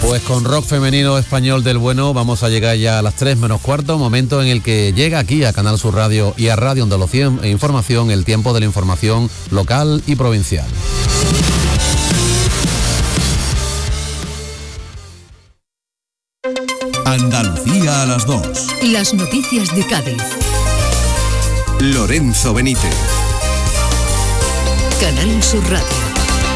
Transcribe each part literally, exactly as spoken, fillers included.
Pues con rock femenino español del bueno vamos a llegar ya a las tres menos cuarto, momento en el que llega aquí a Canal Sur Radio y a Radio Andalucía e Información el tiempo de la información local y provincial. Andalucía a las dos. Las noticias de Cádiz. Lorenzo Benítez. Canal Sur Radio.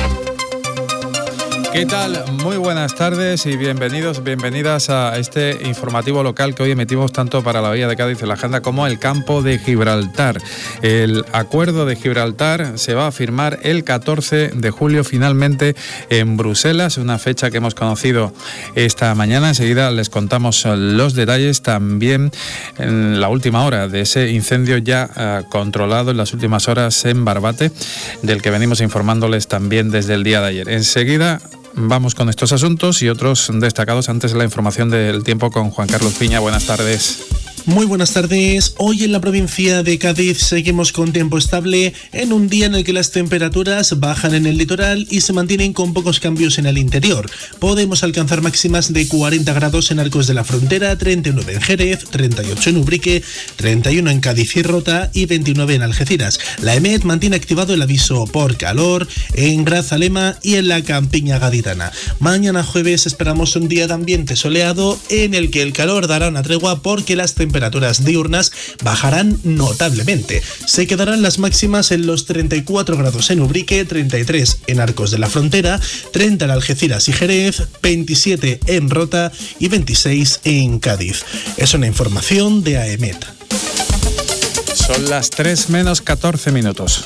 ¿Qué tal? Muy buenas tardes y bienvenidos, bienvenidas a este informativo local que hoy emitimos tanto para la Bahía de Cádiz en la agenda como el campo de Gibraltar. El acuerdo de Gibraltar se va a firmar el catorce de julio finalmente en Bruselas, una fecha que hemos conocido esta mañana. Enseguida les contamos los detalles, también en la última hora de ese incendio ya uh, controlado en las últimas horas en Barbate, del que venimos informándoles también desde el día de ayer. Enseguida vamos con estos asuntos y otros destacados. Antes la información del tiempo con Juan Carlos Piña. Buenas tardes. Muy buenas tardes. Hoy en la provincia de Cádiz seguimos con tiempo estable en un día en el que las temperaturas bajan en el litoral y se mantienen con pocos cambios en el interior. Podemos alcanzar máximas de cuarenta grados en Arcos de la Frontera, treinta y nueve en Jerez, treinta y ocho en Ubrique, treinta y uno en Cádiz y Rota y veintinueve en Algeciras. La EMET mantiene activado el aviso por calor en Grazalema y en la Campiña Gaditana. Mañana jueves esperamos un día de ambiente soleado en el que el calor dará una tregua porque las temperaturas temperaturas diurnas bajarán notablemente. Se quedarán las máximas en los treinta y cuatro grados en Ubrique, treinta y tres en Arcos de la Frontera, treinta en Algeciras y Jerez, veintisiete en Rota y veintiséis en Cádiz. Es una información de AEMET. Son las tres menos catorce minutos.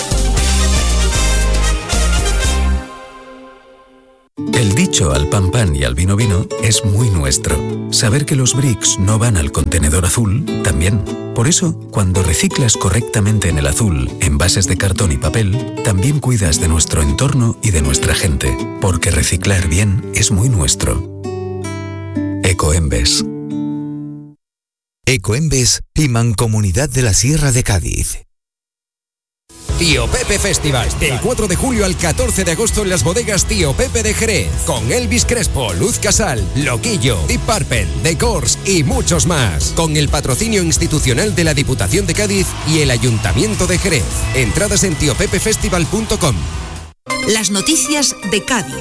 El dicho al pan pan y al vino vino es muy nuestro. Saber que los bricks no van al contenedor azul, también. Por eso, cuando reciclas correctamente en el azul, envases de cartón y papel, también cuidas de nuestro entorno y de nuestra gente. Porque reciclar bien es muy nuestro. Ecoembes. Ecoembes y Mancomunidad de la Sierra de Cádiz. Tío Pepe Festival, del cuatro de julio al catorce de agosto en las bodegas Tío Pepe de Jerez, con Elvis Crespo, Luz Casal, Loquillo, Deep Purple, The Course y muchos más, con el patrocinio institucional de la Diputación de Cádiz y el Ayuntamiento de Jerez. Entradas en tío pepe festival punto com. Las noticias de Cádiz.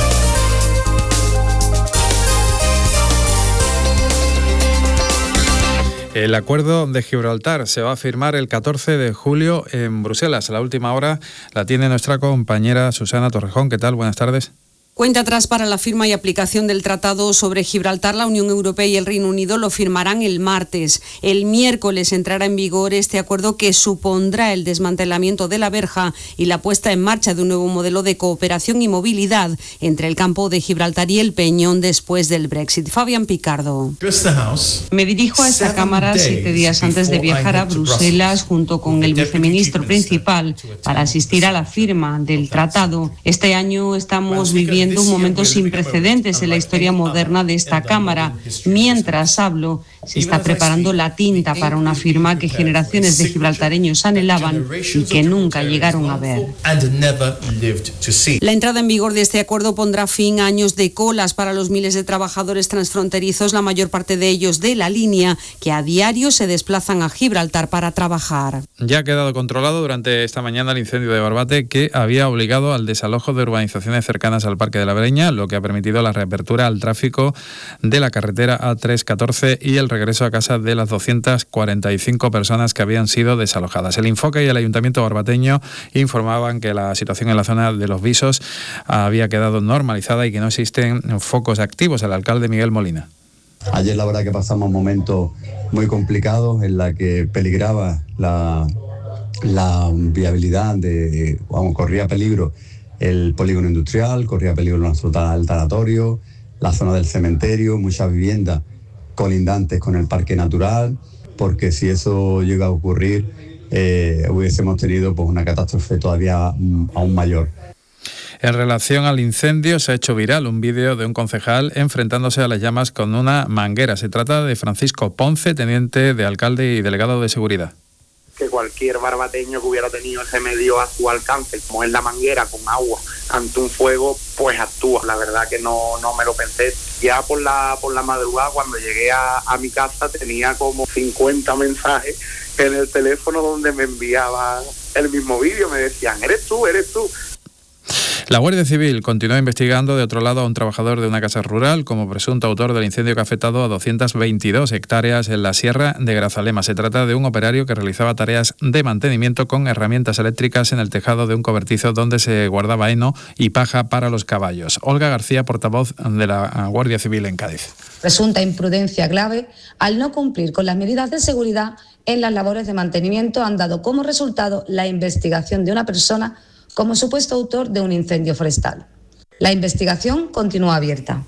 El acuerdo de Gibraltar se va a firmar el catorce de julio en Bruselas. A la última hora la tiene nuestra compañera Susana Torrejón. ¿Qué tal? Buenas tardes. Cuenta atrás para la firma y aplicación del Tratado sobre Gibraltar. La Unión Europea y el Reino Unido lo firmarán el martes. El miércoles entrará en vigor este acuerdo que supondrá el desmantelamiento de la verja y la puesta en marcha de un nuevo modelo de cooperación y movilidad entre el campo de Gibraltar y el Peñón después del Brexit. Fabián Picardo. Me dirijo a esta Cámara siete días antes de viajar a Bruselas junto con el viceministro principal para asistir a la firma del tratado. Este año estamos viviendo un momento sin precedentes en la historia moderna de esta Cámara. Mientras hablo, se está preparando la tinta para una firma que generaciones de gibraltareños anhelaban y que nunca llegaron a ver. La entrada en vigor de este acuerdo pondrá fin a años de colas para los miles de trabajadores transfronterizos, la mayor parte de ellos de la línea, que a diario se desplazan a Gibraltar para trabajar. Ya ha quedado controlado durante esta mañana el incendio de Barbate, que había obligado al desalojo de urbanizaciones cercanas al Parque de la Breña, lo que ha permitido la reapertura al tráfico de la carretera A trescientos catorce y el regreso a casa de las doscientas cuarenta y cinco personas que habían sido desalojadas. El Infoca y el Ayuntamiento barbateño informaban que la situación en la zona de Los Visos había quedado normalizada y que no existen focos activos. El alcalde Miguel Molina. Ayer la verdad que pasamos momentos muy complicados en la que peligraba la, la viabilidad de, vamos, corría peligro el polígono industrial, corría peligro nuestro tanatorio, la zona del cementerio, muchas viviendas colindantes con el parque natural, porque si eso llega a ocurrir, eh, hubiésemos tenido pues una catástrofe todavía mm, aún mayor. En relación al incendio, se ha hecho viral un vídeo de un concejal enfrentándose a las llamas con una manguera. Se trata de Francisco Ponce, teniente de alcalde y delegado de seguridad. que cualquier barbateño que hubiera tenido ese medio a su alcance, como es la manguera con agua, ante un fuego, pues actúa. La verdad que no, no me lo pensé. Ya por la por la madrugada, cuando llegué a, a mi casa, tenía como cincuenta mensajes en el teléfono donde me enviaban el mismo vídeo, me decían, eres tú, eres tú. La Guardia Civil continúa investigando de otro lado a un trabajador de una casa rural como presunto autor del incendio que ha afectado a doscientas veintidós hectáreas en la Sierra de Grazalema. Se trata de un operario que realizaba tareas de mantenimiento con herramientas eléctricas en el tejado de un cobertizo donde se guardaba heno y paja para los caballos. Olga García, portavoz de la Guardia Civil en Cádiz. Presunta imprudencia grave al no cumplir con las medidas de seguridad en las labores de mantenimiento han dado como resultado la investigación de una persona como supuesto autor de un incendio forestal. La investigación continúa abierta.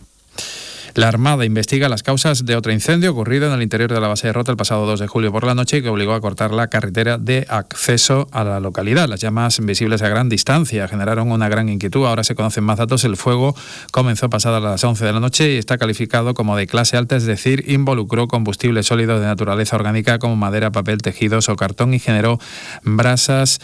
La Armada investiga las causas de otro incendio ocurrido en el interior de la base de Rota el pasado dos de julio por la noche y que obligó a cortar la carretera de acceso a la localidad. Las llamas visibles a gran distancia generaron una gran inquietud. Ahora se conocen más datos. El fuego comenzó pasadas las once de la noche y está calificado como de clase alta, es decir, involucró combustibles sólidos de naturaleza orgánica como madera, papel, tejidos o cartón y generó brasas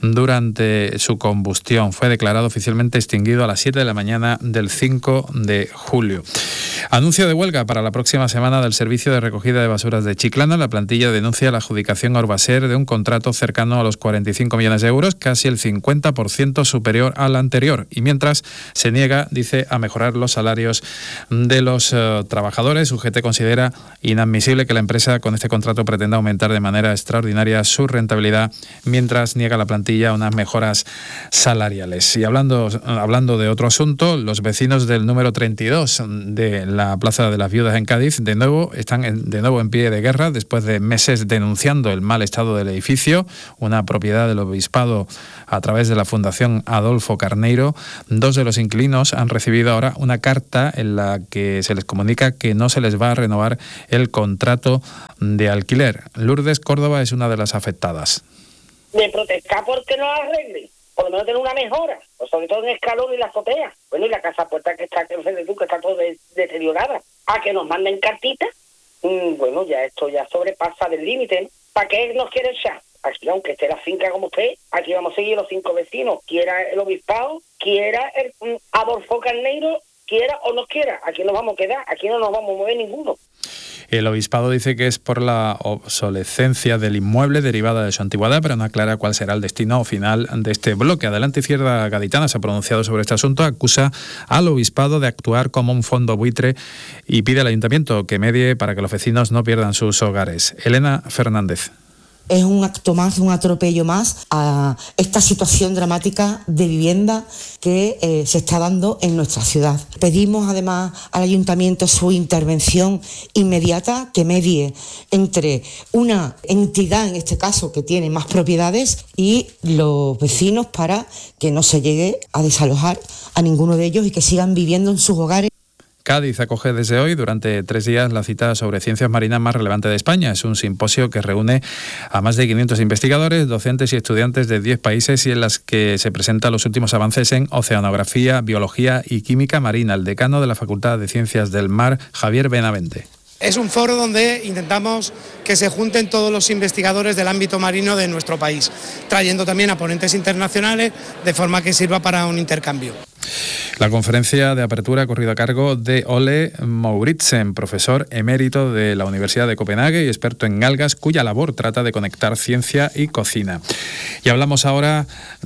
durante su combustión. Fue declarado oficialmente extinguido a las siete de la mañana del cinco de julio. Anuncio de huelga para la próxima semana del servicio de recogida de basuras de Chiclana. La plantilla denuncia la adjudicación a Urbaser de un contrato cercano a los cuarenta y cinco millones de euros, casi el cincuenta por ciento superior al anterior. Y mientras se niega, dice, a mejorar los salarios de los uh, trabajadores. U G T considera inadmisible que la empresa con este contrato pretenda aumentar de manera extraordinaria su rentabilidad, mientras niega la plantilla unas mejoras salariales. Y hablando, hablando de otro asunto, los vecinos del número treinta y dos de la Plaza de las Viudas en Cádiz de nuevo están en, de nuevo en pie de guerra después de meses denunciando el mal estado del edificio, una propiedad del obispado a través de la Fundación Adolfo Carneiro. Dos de los inquilinos han recibido ahora una carta en la que se les comunica que no se les va a renovar el contrato de alquiler. Lourdes Córdoba es una de las afectadas. De protestar porque no arreglen, por lo menos tener una mejora, pues sobre todo en el escalón y la azotea. Bueno, y la casa puerta que está en de tú, que está todo de, deteriorada. A que nos manden cartitas, mmm, bueno, ya esto ya sobrepasa del límite, ¿no? ¿Para qué nos quiere echar? Aquí, aunque esté la finca como usted, aquí vamos a seguir los cinco vecinos, quiera el obispado, quiera el um, Adolfo Carneiro, quiera o no quiera, aquí nos vamos a quedar, aquí no nos vamos a mover ninguno. El obispado dice que es por la obsolescencia del inmueble derivada de su antigüedad, pero no aclara cuál será el destino final de este bloque. Adelante Izquierda Gaditana se ha pronunciado sobre este asunto, acusa al obispado de actuar como un fondo buitre y pide al ayuntamiento que medie para que los vecinos no pierdan sus hogares. Elena Fernández. Es un acto más, un atropello más a esta situación dramática de vivienda que eh, se está dando en nuestra ciudad. Pedimos además al ayuntamiento su intervención inmediata, que medie entre una entidad, en este caso, que tiene más propiedades, y los vecinos para que no se llegue a desalojar a ninguno de ellos y que sigan viviendo en sus hogares. Cádiz acoge desde hoy, durante tres días, la cita sobre ciencias marinas más relevante de España. Es un simposio que reúne a más de quinientos investigadores, docentes y estudiantes de diez países y en las que se presentan los últimos avances en oceanografía, biología y química marina. El decano de la Facultad de Ciencias del Mar, Javier Benavente. Es un foro donde intentamos que se junten todos los investigadores del ámbito marino de nuestro país, trayendo también a ponentes internacionales de forma que sirva para un intercambio. La conferencia de apertura ha corrido a cargo de Ole Mouritsen, profesor emérito de la Universidad de Copenhague y experto en algas, cuya labor trata de conectar ciencia y cocina. Y hablamos ahora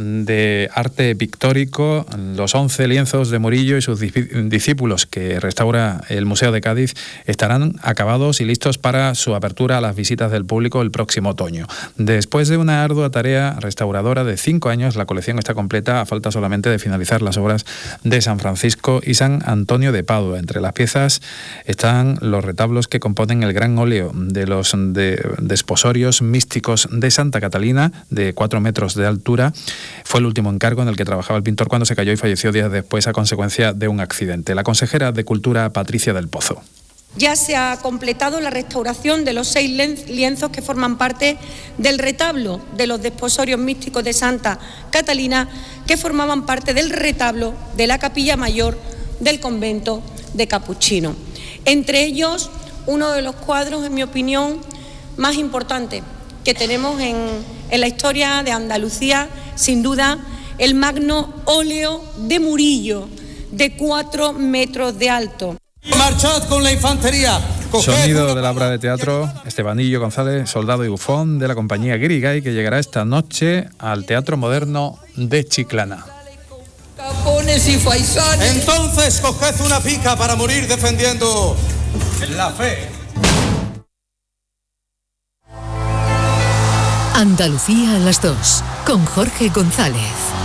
de arte pictórico. Los once lienzos de Murillo y sus discípulos que restaura el Museo de Cádiz estarán acabados y listos para su apertura a las visitas del público el próximo otoño. Después de una ardua tarea restauradora de cinco años, la colección está completa a falta solamente de finalizar las obras de San Francisco y San Antonio de Padua. Entre las piezas están los retablos que componen el gran óleo de los de, desposorios místicos de Santa Catalina, de cuatro metros de altura. Fue el último encargo en el que trabajaba el pintor cuando se cayó y falleció días después a consecuencia de un accidente. La consejera de Cultura, Patricia del Pozo. Ya se ha completado la restauración de los seis lienzos que forman parte del retablo de los desposorios místicos de Santa Catalina, que formaban parte del retablo de la capilla mayor del convento de Capuchino. Entre ellos, uno de los cuadros, en mi opinión, más importantes que tenemos en, en la historia de Andalucía, sin duda, el magno óleo de Murillo, de cuatro metros de alto. ¡Marchad con la infantería! Sonido de la obra de teatro Estebanillo González, soldado y bufón de la compañía Guirigay, que llegará esta noche al Teatro Moderno de Chiclana. Capones y faisanes. Entonces coged una pica para morir defendiendo la fe. Andalucía a las dos, con Jorge González.